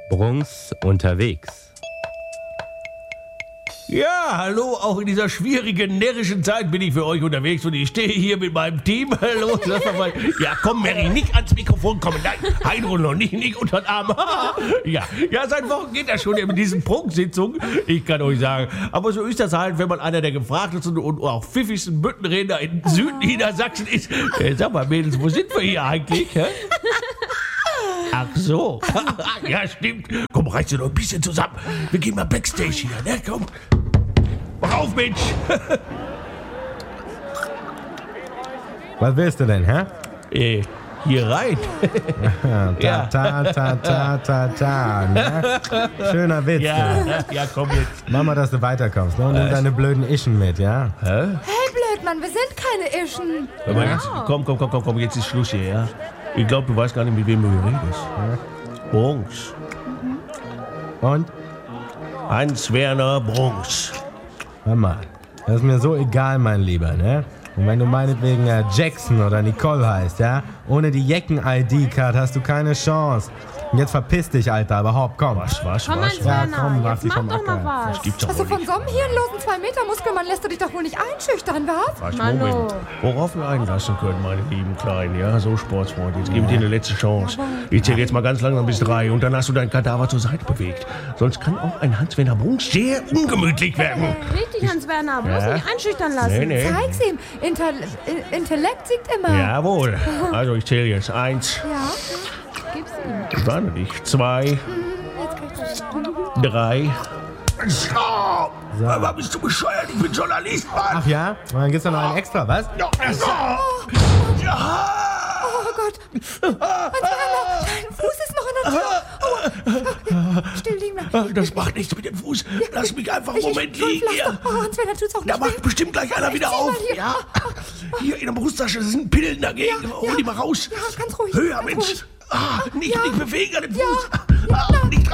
Brunks unterwegs. Ja, hallo, auch in dieser schwierigen, närrischen Zeit bin ich für euch unterwegs und ich stehe hier mit meinem Team. Hallo, lass doch mal. Ja, komm, Mary, nicht ans Mikrofon kommen. Nein, Heidrun noch nicht unter den Arm. Ja, seit Wochen geht das schon in diesen Prunksitzungen. Ich kann euch sagen. Aber so ist das halt, wenn man einer der gefragtesten und auch pfiffigsten Büttenredner in Südniedersachsen ist. Sag mal, Mädels, wo sind wir hier eigentlich? Hä? Ach so. Ja, stimmt. Komm, reiß dir doch ein bisschen zusammen. Wir gehen mal Backstage hier, ne? Komm. Mach auf, Mensch. Was willst du denn, hä? Hier rein. Ne? Schöner Witz. Ja, komm jetzt. Mach mal, dass du weiterkommst, ne? Und nimm deine blöden Ischen mit, ja? Hey, Blödmann, wir sind keine Ischen. Aber jetzt, komm, jetzt ist Schluss hier, ja? Ich glaube, du weißt gar nicht, mit wem du hier redest. Ja? Brunks. Und? Hans-Werner Brunks. Hör mal, das ist mir so egal, mein Lieber, ne? Und wenn du meinetwegen Jackson oder Nicole heißt, ja? Ohne die Jecken-ID-Card hast du keine Chance. Und jetzt verpiss dich, Alter, aber hopp, komm. Was? Komm, Ja, komm, mach dich vom doch mal Acker. was. Gibt's doch Also wohl von nicht. so einem hirnlosen 2-Meter-Muskelmann lässt du dich doch wohl nicht einschüchtern, was? Was, Mano. Moment. Worauf wir einlassen können, meine lieben Kleinen, ja? So, Sportsfreund, jetzt gebe ich dir eine letzte Chance. Ich zähle jetzt mal ganz langsam bis 3 und dann hast du deinen Kadaver zur Seite bewegt. Sonst kann auch ein Hans-Werner Brunks sehr ungemütlich werden. Richtig, Hans-Werner, bloß Ja. nicht einschüchtern lassen. Nee. Zeig's ihm. Intellekt siegt immer. Jawohl. Also, ich zähle jetzt 1, Ja. Gib's ihm. warte nicht, 2, Jetzt kann ich das. 3. So. Aber bist du bescheuert? Ich bin Journalist, Mann. Ach ja? Und dann gibt's da noch einen extra, was? Ja. Oh Gott. Hans-Werner, dein Fuß ist noch in der Tür. Still liegen bleiben. Das macht nichts mit dem Fuß. Lass mich einfach einen Moment liegen. Hier. Oh, Hans-Werner tut's auch Da nicht macht weh. bestimmt gleich einer wieder zieh mal auf. hier. Ja. Hier in der Brusttasche sind Pillen dagegen. Hol die mal raus. Ja, ganz ruhig. Höher, ganz Mensch. ruhig. Nicht bewegen an dem Ja. Fuß. Ja. Nicht